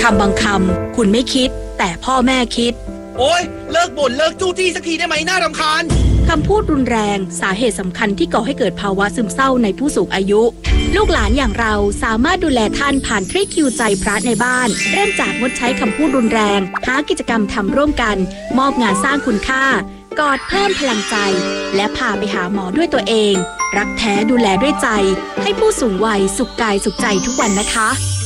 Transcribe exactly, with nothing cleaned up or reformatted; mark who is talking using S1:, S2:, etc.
S1: ำบางคำคุณไม่คิดแต่พ่อแม่คิด
S2: โอ๊ยเลิกบ่นเลิกจู้จี้สักทีได้ไหมน่ารำคาญ
S1: คำพูดรุนแรงสาเหตุสำคัญที่ก่อให้เกิดภาวะซึมเศร้าในผู้สูงอายุลูกหลานอย่างเราสามารถดูแลท่านผ่านทริคคิวใจพระในบ้านเริ่มจากงดใช้คำพูดรุนแรงหากิจกรรมทำร่วมกันมอบงานสร้างคุณค่ากอดเพิ่มพลังใจและพาไปหาหมอด้วยตัวเองรักแท้ดูแลด้วยใจให้ผู้สูงวัยสุขกายสุขใจทุกวันนะคะ